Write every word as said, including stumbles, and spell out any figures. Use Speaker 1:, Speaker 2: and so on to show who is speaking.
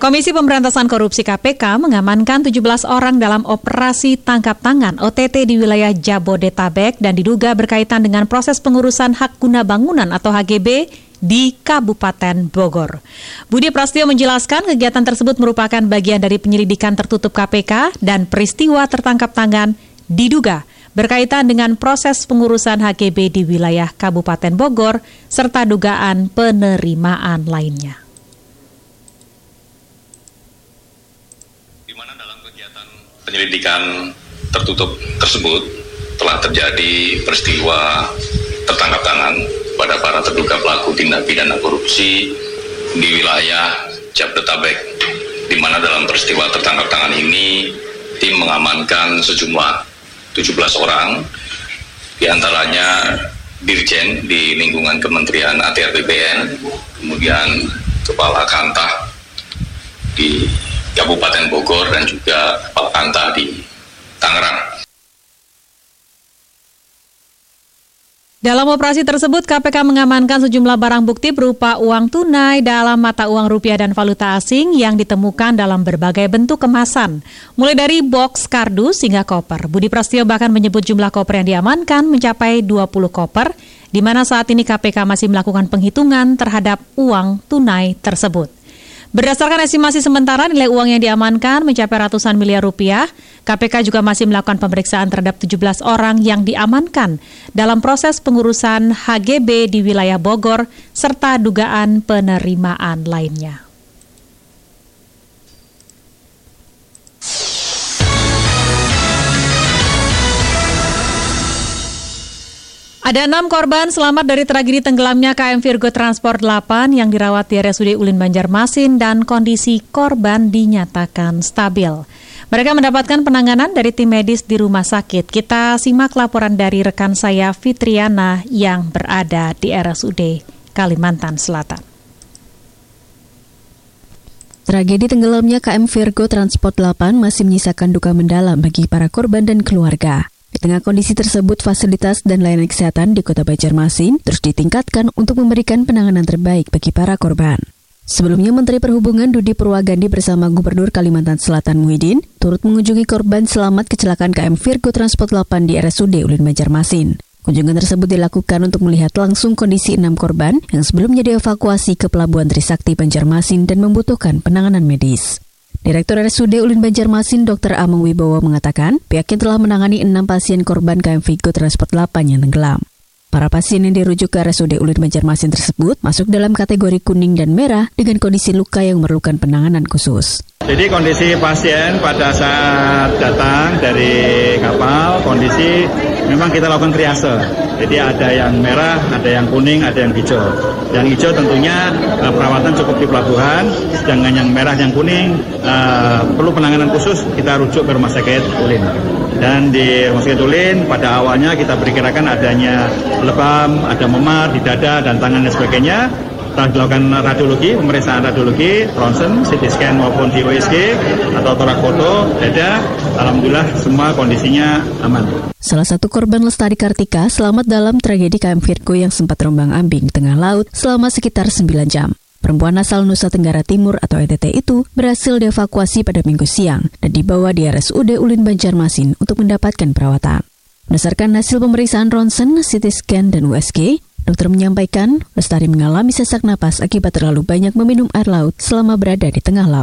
Speaker 1: Komisi Pemberantasan Korupsi K P K mengamankan tujuh belas orang dalam operasi tangkap tangan O T T di wilayah Jabodetabek dan diduga berkaitan dengan proses pengurusan hak guna bangunan atau H G B di Kabupaten Bogor. Budi Prasetyo menjelaskan kegiatan tersebut merupakan bagian dari penyelidikan tertutup K P K dan peristiwa tertangkap tangan diduga berkaitan dengan proses pengurusan H G B di wilayah Kabupaten Bogor serta dugaan penerimaan lainnya.
Speaker 2: Penyelidikan tertutup tersebut telah terjadi peristiwa tertangkap tangan pada para terduga pelaku tindak pidana korupsi di wilayah Jabodetabek, di mana dalam peristiwa tertangkap tangan ini tim mengamankan sejumlah tujuh belas orang, diantaranya Dirjen di lingkungan Kementerian A T R B P N, kemudian Kepala Kantah di Kabupaten Bogor dan juga Kepala Kantah di Tangerang.
Speaker 1: Dalam operasi tersebut, K P K mengamankan sejumlah barang bukti berupa uang tunai dalam mata uang rupiah dan valuta asing yang ditemukan dalam berbagai bentuk kemasan, mulai dari box, kardus, hingga koper. Budi Prasetyo bahkan menyebut jumlah koper yang diamankan mencapai dua puluh koper, di mana saat ini K P K masih melakukan penghitungan terhadap uang tunai tersebut. Berdasarkan estimasi sementara, nilai uang yang diamankan mencapai ratusan miliar rupiah. K P K juga masih melakukan pemeriksaan terhadap tujuh belas orang yang diamankan dalam proses pengurusan H G B di wilayah Bogor, serta dugaan penerimaan lainnya. Ada enam korban selamat dari tragedi tenggelamnya K M Virgo Transport delapan yang dirawat di R S U D Ulin Banjarmasin dan kondisi korban dinyatakan stabil. Mereka mendapatkan penanganan dari tim medis di rumah sakit. Kita simak laporan dari rekan saya Fitriana yang berada di R S U D Kalimantan Selatan.
Speaker 3: Tragedi tenggelamnya K M Virgo Transport delapan masih menyisakan duka mendalam bagi para korban dan keluarga. Di tengah kondisi tersebut, fasilitas dan layanan kesehatan di Kota Banjarmasin terus ditingkatkan untuk memberikan penanganan terbaik bagi para korban. Sebelumnya, Menteri Perhubungan Dudi Purwagandi bersama Gubernur Kalimantan Selatan Muhyiddin turut mengunjungi korban selamat kecelakaan K M Virgo Transport delapan di R S U D Ulin Banjarmasin. Kunjungan tersebut dilakukan untuk melihat langsung kondisi enam korban yang sebelumnya dievakuasi ke Pelabuhan Trisakti Banjarmasin dan membutuhkan penanganan medis. Direktur R S U D Ulin Banjarmasin Dokter Amang Wibowo mengatakan pihaknya telah menangani enam pasien korban K M Virgo Transport delapan yang tenggelam. Para pasien yang dirujuk ke R S U D Ulin Banjarmasin tersebut masuk dalam kategori kuning dan merah dengan kondisi luka yang memerlukan penanganan khusus.
Speaker 4: Jadi kondisi pasien pada saat datang dari kapal, kondisi memang kita lakukan triase. Jadi ada yang merah, ada yang kuning, ada yang hijau. Yang hijau tentunya uh, perawatan cukup di pelabuhan, sedangkan yang merah, yang kuning uh, perlu penanganan khusus, kita rujuk ke Rumah Sakit Ulin. Dan di Rumah Sakit Ulin pada awalnya kita perkirakan adanya lebam, ada memar di dada dan tangan dan sebagainya. Telah dilakukan radiologi, pemeriksaan radiologi, ronsen, C T scan maupun di U S G atau torak foto dada. Alhamdulillah semua kondisinya aman.
Speaker 3: Salah satu korban Lestari Kartika selamat dalam tragedi K M Virgo yang sempat terombang-ambing di tengah laut selama sekitar sembilan jam. Perempuan asal Nusa Tenggara Timur atau N T T itu berhasil dievakuasi pada Minggu siang dan dibawa di R S U D Ulin Banjarmasin untuk mendapatkan perawatan. Berdasarkan hasil pemeriksaan ronsen, C T scan, dan U S G, dokter menyampaikan Lestari mengalami sesak napas akibat terlalu banyak meminum air laut selama berada di tengah laut.